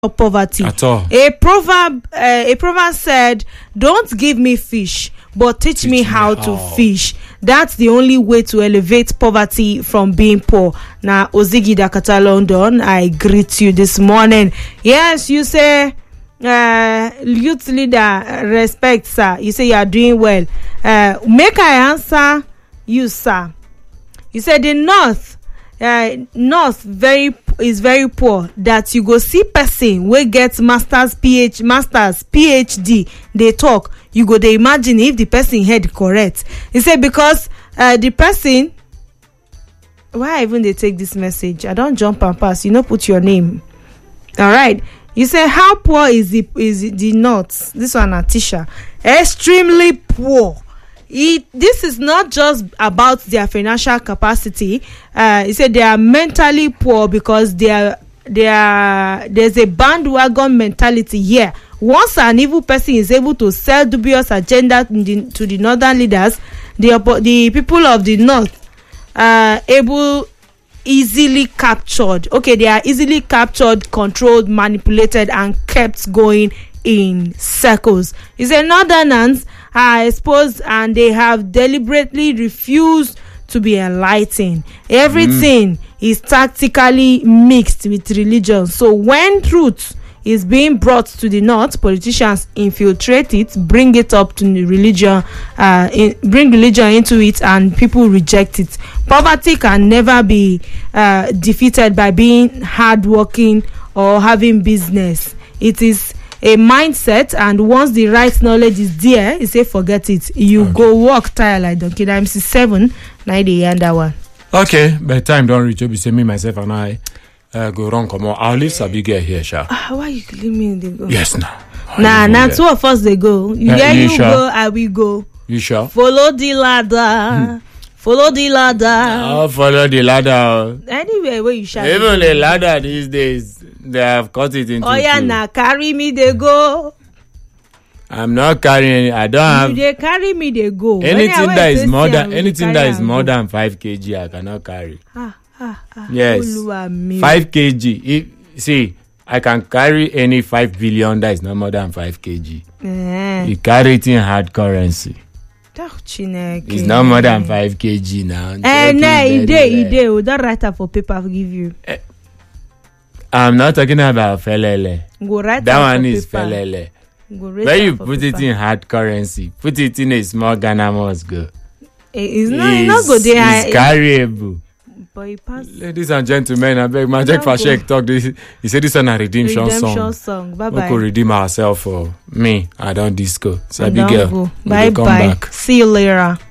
of poverty at all. A proverb said, "Don't give me fish, but teach me how to fish." That's the only way to elevate poverty from being poor. Now, Ozigi Dakata London, I greet you this morning. Yes, you say, youth leader, respect, sir. You say you are doing well. Make I answer you, sir. You said the north is very poor, that you go see person wey get masters PhD they talk, you go dey imagine if the person head correct. He said because the person, why even they take this message? I don't jump and pass, you know, put your name. All right, you say how poor is the north? This one, Atisha, extremely poor. This is not just about their financial capacity. He said they are mentally poor because there's a bandwagon mentality here. Once an evil person is able to sell dubious agenda to the northern leaders, the people of the north are easily captured. Okay, they are easily captured, controlled, manipulated, and kept going in circles. He said northerners are exposed and they have deliberately refused to be enlightened. Everything is tactically mixed with religion. So when truth is being brought to the north, politicians infiltrate it, bring it up to the religion, bring religion into it, and people reject it. Poverty can never be defeated by being hardworking or having business. It is a mindset, and once the right knowledge is there, you say forget it. You go walk tire like donkey. MC7 90 and that one. Okay, but time don't reach. You say me, myself, and I go wrong. Come on, I'll leave Sabige here, Sha. Why you leave me? They go. Yes, now. Nah, two of us they go. You sure? Go, I will go. You sure? Follow the ladder. Follow the ladder. I'll follow the ladder. Anywhere where you shall. Even the ladder these days, they have cut it into. Oh yeah, now carry me they go. I'm not carrying. I don't have. They carry me they go. Anything that is more than 5 kg, I cannot carry. Yes, 5 kg. See, I can carry any 5 billion that is not more than 5 kg. You carry it in hard currency. It's not more than 5 kg now. It don't write up for paper. I'll give you. I'm not talking about felele. That one is paper. Felele. When you put it in hard currency, put it in a small Ghana must go. It's not good. It's carryable. But Ladies and gentlemen, I beg my Jack Fashek talk this. He said this is a redemption song. Bye bye. We could redeem ourselves for me. I don't disco. So Bye bye. See you later.